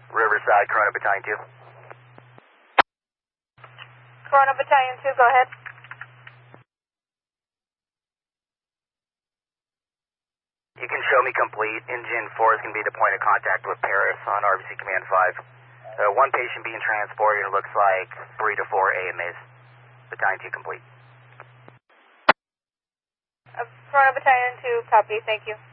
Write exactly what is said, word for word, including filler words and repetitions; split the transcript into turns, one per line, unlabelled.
Riverside, Corona Battalion two.
Corona Battalion two, go ahead.
You can show me complete. Engine four is going to be the point of contact with Paris on R B C Command five. Uh, one patient being transported, it looks like three to four A M As. Battalion two complete.
Uh, Corona Battalion two, copy, thank you.